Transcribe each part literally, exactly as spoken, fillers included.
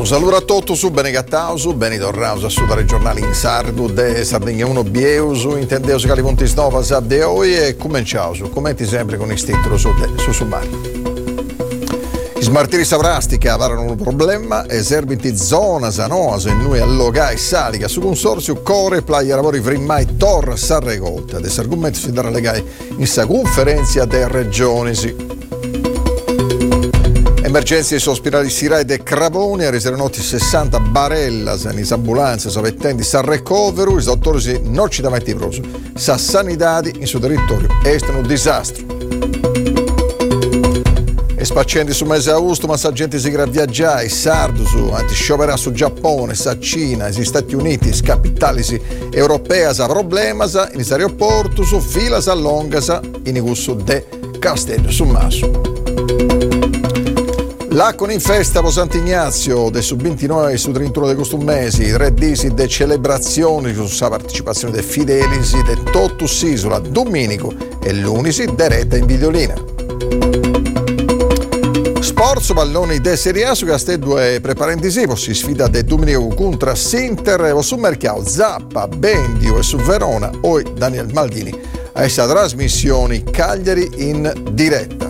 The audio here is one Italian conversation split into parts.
Un saluto a tutti su bene Gattausu, bene tornato a sudare i giornali in sardo de Sardegna uno Bieusu, intendeosi che li punti snova sa de oggi e cominciamo, commenti sempre con il titolo su, su Summari. I smartiri savrastica avranno un problema e serviti zona sanosa e noi allogai salica su consorzio core playa lavori vrimmai torra sarregolta. Des argomenti si darà legai in sa conferenza de regioni sì. Emergenze sospirali Sirai de Cravoni, a riservati sessanta barella, in ambulanze, savettenti, sa recovero, i dottori si non ci davanti proso. Sa sanitadi in suo territorio est un disastro. E spaccenti su mese augusto, ma sa gente si gra viaggiare, sardo su, antiscioperà su Giappone, sa Cina, gli Stati Uniti, capitali europea, sa problema, sa in aeroporto, su fila, sa longa, sa in gusto de Castello su Maso. L'Acqua in festa po Sant'Ignazio del su ventinove e su trentuno di questo mese, tre disi de celebrazioni su sa partecipazione dei fidelisi de Tottus Isola, Domenico e l'Unisi de retta in videolina. Sporzo palloni de Serie A su Castello e preparentisi, si sfida de Domenico contro Sinter, o su mercato Zappa, Bendio e su Verona, oi Daniel Maldini a essa trasmissioni Cagliari in diretta.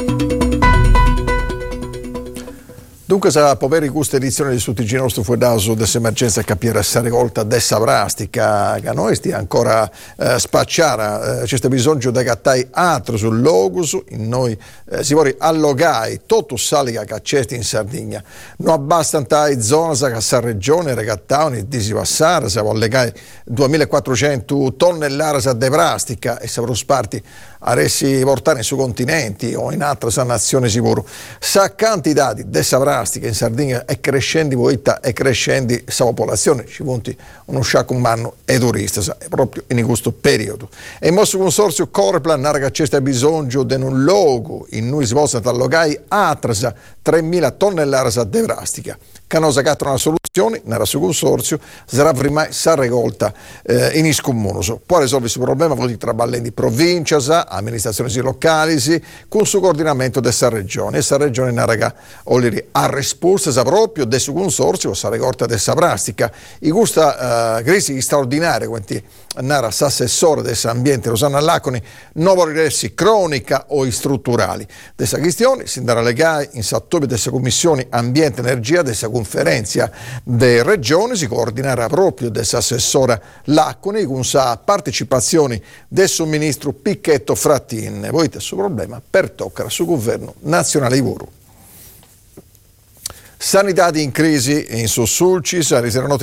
Dunque sarà poveri questa edizione di Suttigino nostro fuedaso dell'emergenza capire saregolta dessa vrastica che noi stia ancora eh, spacciare, eh, c'è bisogno di gattai altro sul logus, in noi eh, si vuole allogai tutto salica che c'è in Sardegna, non abbastanza in zona che sa regione regattavano di si passare, si vuole legare duemilaquattrocento tonnellate di vrastica e si avrò sparti a ressi portare su continenti o in altre nazioni sicuro. Sa quantità di dessa vrastica in Sardegna è crescendo, poitta è crescendo la popolazione, ci punti uno sciacco umano e turista, è proprio in questo periodo. E il nostro consorzio Corplan narra che c'è bisogno di un luogo in cui si possa allogare altre tremila tonnellate di vrastica. Canosa che ha una soluzione, nel suo consorzio, sarà prima sa recolta eh, in iscomunoso. Può risolvere questo problema con i traballi di provincia, amministrazioni locali, sì, con il suo coordinamento della regione. E questa regione narra che ha risposto proprio del suo consorzio, sa recolta della vrastica. In questa uh, crisi straordinaria, quanti narra l'assessore dell'ambiente Rosanna Laconi, non vuole dirsi cronica o strutturali. Questa questione si darà legare in sattobi della commissione ambiente e energia della conferenza delle regioni, si coordinerà proprio dell'assessore Laconi con la partecipazione del suo ministro Picchetto Frattin. Poi il suo problema per toccare sul governo nazionale Ivoro. Sanità in crisi in Sussulcis, a riservare